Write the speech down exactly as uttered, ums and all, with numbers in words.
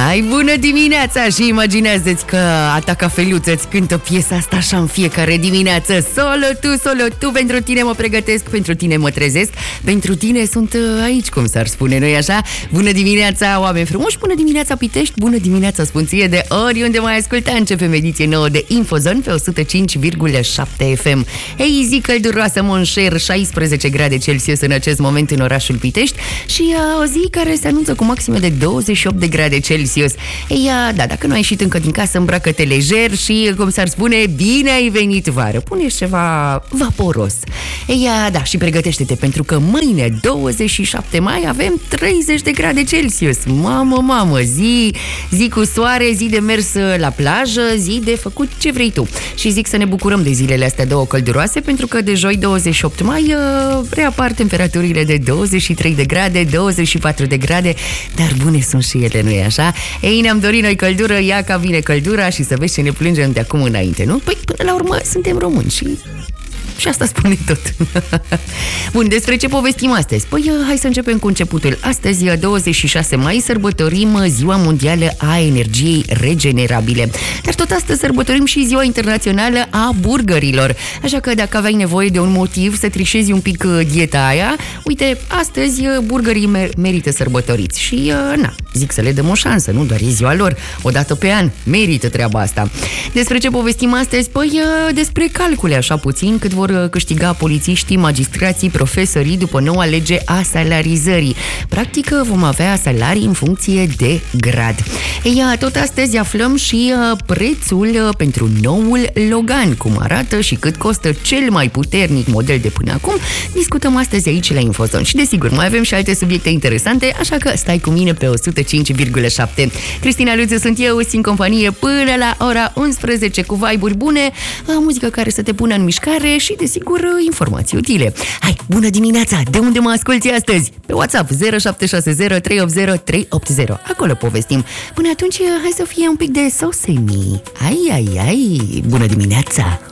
Hai, bună dimineața și imaginează-ți că a ta cafeluță îți cântă piesa asta așa în fiecare dimineață. Solo tu, solo tu, pentru tine mă pregătesc, pentru tine mă trezesc, pentru tine sunt aici, cum s-ar spune, nu-i așa? Bună dimineața, oameni frumoși, bună dimineața Pitești, bună dimineața Spunție, de oriunde mai asculta, începem ediție nouă de Infozon pe o sută cinci virgulă șapte F M. Ei, zi călduroasă, Monșer, șaisprezece grade Celsius în acest moment în orașul Pitești și uh, o zi care se anunță cu maxime de douăzeci și opt de grade Celsius. Ei, uh, da, dacă nu ai ieșit încă din casă, îmbracă-te lejer și, cum s-ar spune, bine ai venit vară. Pune ceva vaporos. Ei, uh, da, și pregătește-te pentru că mâine, douăzeci și șapte mai, avem treizeci de grade Celsius. Mamă, mamă, zi, zi cu soare, zi de mers la plajă, zi de făcut ce vrei tu. Și zic să ne bucurăm de zilele astea două călduroase, pentru că de joi douăzeci și opt mai uh, reapar temperaturile de douăzeci și trei de grade, douăzeci și patru de grade, dar bune sunt și ele, nu-i așa? Ei, ne-am dorit noi căldură, ia ca vine căldura și să vezi ce ne plângem de acum înainte, nu? Păi, până la urmă, suntem români și... Și asta spune tot. Bun, despre ce povestim astăzi? Păi, hai să începem cu începutul. Astăzi, douăzeci și șase mai, sărbătorim Ziua Mondială a Energiei Regenerabile. Dar tot astăzi sărbătorim și Ziua Internațională a Burgerilor. Așa că dacă aveai nevoie de un motiv să trișezi un pic dieta aia, uite, astăzi burgerii mer- merită sărbătoriți. Și, na, zic să le dăm o șansă, nu? Doar e ziua lor. O dată pe an. Merită treaba asta. Despre ce povestim astăzi? Păi, despre calcule, așa puțin, cât vor câștiga polițiștii, magistrații, profesorii după noua lege a salarizării. Practic vom avea salarii în funcție de grad. Ei, tot astăzi aflăm și prețul pentru noul Logan, cum arată și cât costă cel mai puternic model de până acum. Discutăm astăzi aici la Infozon. Și desigur, mai avem și alte subiecte interesante, așa că stai cu mine pe o sută cinci virgulă șapte. Cristina Luțu sunt eu, în companie până la ora unsprezece cu vibe-uri bune, muzică care să te pună în mișcare și desigur, informații utile. Hai, bună dimineața! De unde mă asculti astăzi? Pe WhatsApp zero șapte șase zero trei opt zero trei opt zero. Acolo povestim. Până atunci, hai să fie un pic de Sosemi. Ai, ai, ai! Bună dimineața!